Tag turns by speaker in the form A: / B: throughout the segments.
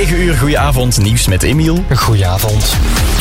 A: 9 uur, goedenavond, nieuws met Emiel.
B: Goedenavond.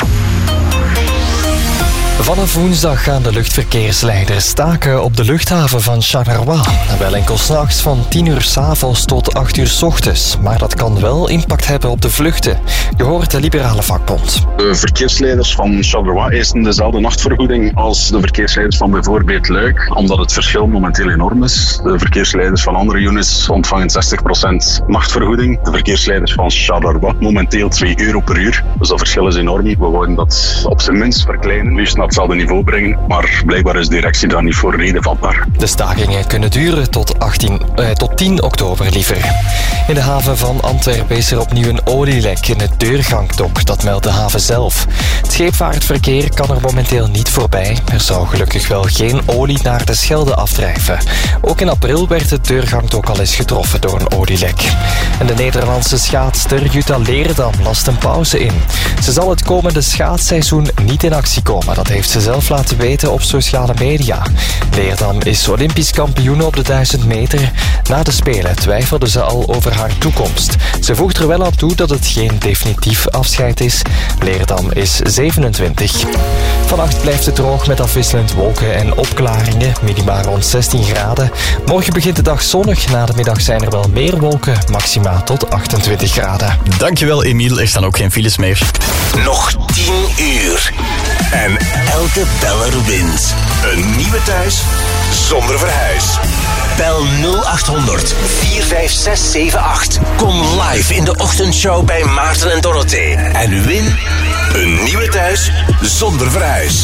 B: Vanaf woensdag gaan de luchtverkeersleiders staken op de luchthaven van Charleroi. Wel enkel 's nachts van 10 uur 's avonds tot 8 uur 's ochtends. Maar dat kan wel impact hebben op de vluchten. Je hoort de liberale vakbond.
C: De verkeersleiders van Charleroi eisen dezelfde nachtvergoeding als de verkeersleiders van bijvoorbeeld Luik, omdat het verschil momenteel enorm is. De verkeersleiders van andere units ontvangen 60% nachtvergoeding. De verkeersleiders van Charleroi momenteel €2 per uur. Dus dat verschil is enorm. We willen dat op zijn minst verkleinen, liefst naar hetzelfde niveau brengen, maar blijkbaar is de directie daar niet voor reden vatbaar.
B: De stakingen kunnen duren tot 10 oktober liever. In de haven van Antwerpen is er opnieuw een olielek in het deurgangdok, dat meldt de haven zelf. Het scheepvaartverkeer kan er momenteel niet voorbij. Er zou gelukkig wel geen olie naar de Schelde afdrijven. Ook in april werd het deurgangdok al eens getroffen door een olielek. En de Nederlandse schaatster Jutta Leerdam last een pauze in. Ze zal het komende schaatsseizoen niet in actie komen, dat heeft ze zelf laten weten op sociale media. Leerdam is Olympisch kampioen op de 1000 meter. Na de Spelen twijfelde ze al over haar toekomst. Ze voegt er wel aan toe dat het geen definitief afscheid is. Leerdam is 27. Vannacht blijft het droog met afwisselend wolken en opklaringen. Minima rond 16 graden. Morgen begint de dag zonnig. Na de middag zijn er wel meer wolken. Maxima tot 28 graden.
A: Dankjewel Emiel, er staan ook geen files meer.
D: Nog 10 uur. En elke beller wint. Een nieuwe thuis zonder verhuis. Bel 0800 45678. Kom live in de ochtendshow bij Maarten en Dorothee. En win een nieuwe thuis zonder verhuis.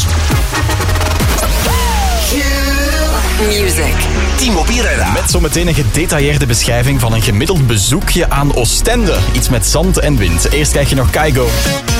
E: Music.
D: T-Mobile Red.
A: Met zometeen een gedetailleerde beschrijving van een gemiddeld bezoekje aan Oostende. Iets met zand en wind. Eerst krijg je nog Kaigo.